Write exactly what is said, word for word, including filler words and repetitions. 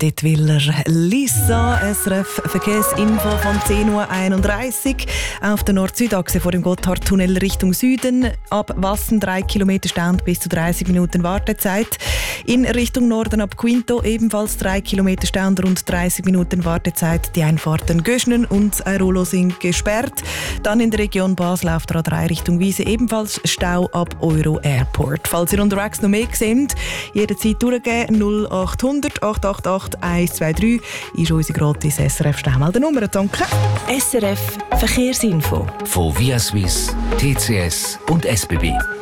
Dittwiller, Lisa, S R F Verkehrsinfo von zehn Uhr einunddreißig. Auf der Nord-Süd-Achse vor dem Gotthardtunnel Richtung Süden. Ab Wassen drei Kilometer Stand bis zu dreißig Minuten Wartezeit. In Richtung Norden ab Quinto ebenfalls drei Kilometer Stand, rund dreißig Minuten Wartezeit. Die Einfahrten Göschnen und Airolo sind gesperrt. Dann in der Region Basel auf der A drei Richtung Wiese ebenfalls Stau ab Euro Airport. Falls ihr unterwegs noch mehr seht, jederzeit durchgeben. null acht hundert acht acht acht eins zwei drei ist unsere gratis S R F-Stehmeldernummer. Danke. S R F Verkehrsinfo von Via Swiss, T C S und S B B.